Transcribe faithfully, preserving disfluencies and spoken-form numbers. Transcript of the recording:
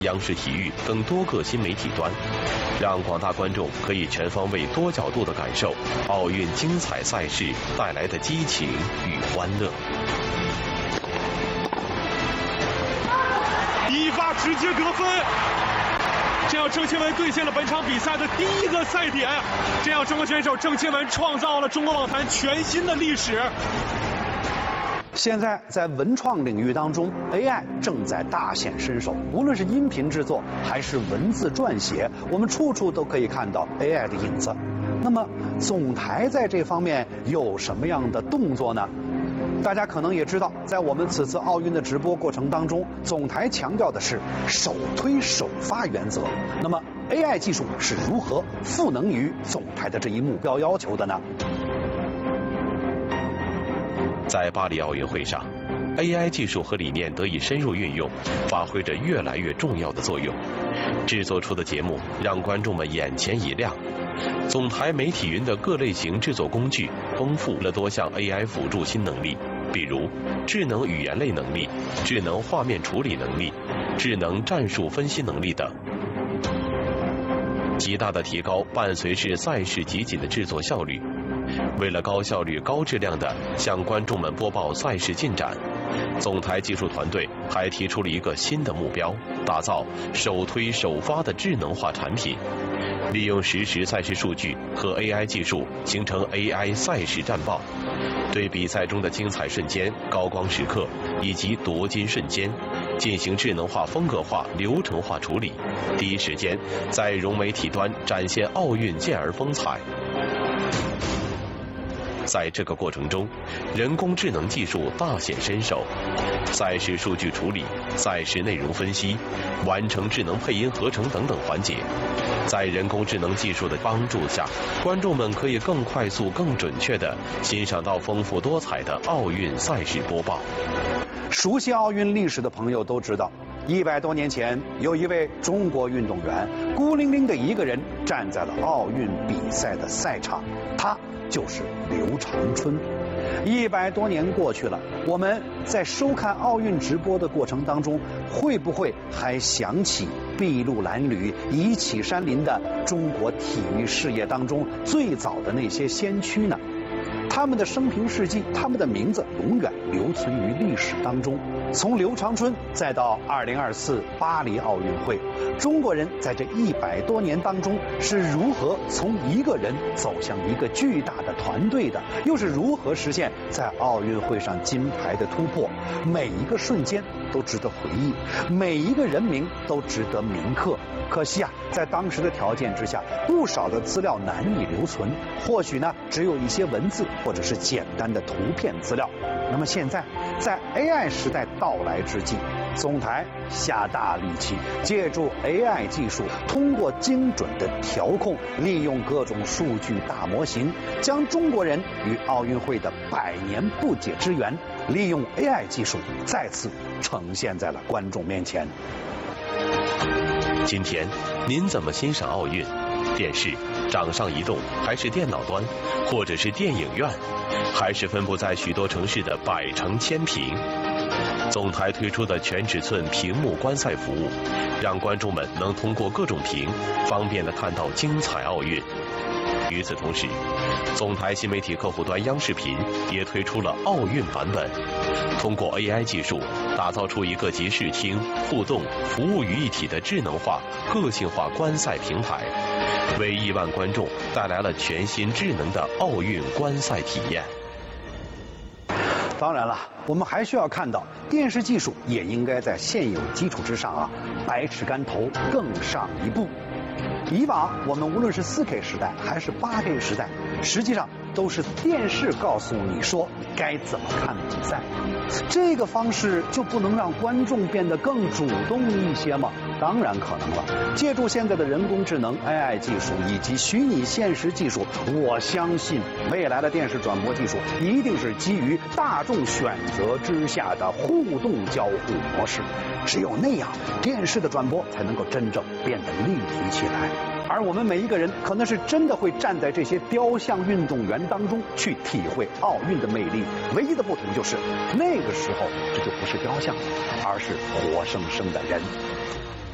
央视体育等多个新媒体端，让广大观众可以全方位、多角度地感受奥运精彩赛事带来的激情与欢乐。 一发直接得分，这样郑钦文兑现了本场比赛的第一个赛点，这样中国选手郑钦文创造了中国网坛全新的历史。 现在在文创领域当中 ，A I 正在大显身手。无论是音频制作还是文字撰写，我们处处都可以看到 A I 的影子。那么，总台在这方面有什么样的动作呢？大家可能也知道，在我们此次奥运的直播过程当中，总台强调的是首推首发原则。那么 A I 技术是如何赋能于总台的这一目标要求的呢？ 在巴黎奥运会上 ，A I 技术和理念得以深入运用，发挥着越来越重要的作用。制作出的节目让观众们眼前一亮。总台媒体云的各类型制作工具丰富了多项 A I 辅助新能力，比如智能语言类能力、智能画面处理能力、智能战术分析能力等，极大的提高伴随式赛事集锦的制作效率。为了高效率、高质量地向观众们播报赛事进展，总台技术团队还提出了一个新的目标：打造首推首发的智能化产品，利用实时赛事数据和 A I 技术形成 A I 赛事战报，对比赛中的精彩瞬间、高光时刻以及夺金瞬间进行智能化、风格化、流程化处理，第一时间在融媒体端展现奥运健儿风采。在这个过程中，人工智能技术大显身手，赛事数据处理、赛事内容分析、完成智能配音合成等等环节，在人工智能技术的帮助下，观众们可以更快速、更准确地欣赏到丰富多彩的奥运赛事播报。 熟悉奥运历史的朋友都知道，一百多年前，有一位中国运动员孤零零的一个人站在了奥运比赛的赛场，他就是刘长春。一百多年过去了，我们在收看奥运直播的过程当中，会不会还想起筚路蓝缕、遗起山林的中国体育事业当中最早的那些先驱呢？他们的生平事迹，他们的名字永远留存于历史当中。从刘长春再到二零二四巴黎奥运会，中国人在这一百多年当中是如何从一个人走向一个巨大的团队的，又是如何实现在奥运会上金牌的突破？每一个瞬间都值得回忆，每一个人名都值得铭刻。可惜啊，在当时的条件之下，不少的资料难以留存，或许呢只有一些文字或者是简单的图片资料。那么现在，在 A I 时代到来之际，总台下大力气，借助 A I 技术，通过精准的调控，利用各种数据大模型，将中国人与奥运会的百年不解之缘，利用 A I 技术再次呈现在了观众面前。 今天您怎么欣赏奥运？电视、掌上移动，还是电脑端，或者是电影院，还是分布在许多城市的百城千屏？总台推出的全尺寸屏幕观赛服务，让观众们能通过各种屏，方便地看到精彩奥运。与此同时，总台新媒体客户端央视频也推出了奥运版本，通过 A I 技术打造出一个集视听、互动、服务于一体的智能化、个性化观赛平台，为亿万观众带来了全新智能的奥运观赛体验。 当然了，我们还需要看到，电视技术也应该在现有基础之上啊，百尺竿头更上一步。以往我们无论是 四K 时代还是 八K 时代，实际上都是电视告诉你说该怎么看比赛，这个方式就不能让观众变得更主动一些吗？当然可能了。借助现在的人工智能 A I 技术以及虚拟现实技术，我相信未来的电视转播技术一定是基于大众选择之下的互动交互模式，只有那样，电视的转播才能够真正变得立体起来。而我们每一个人可能是真的会站在这些雕像运动员当中去体会奥运的魅力，唯一的不同就是那个时候这就不是雕像，而是活生生的人。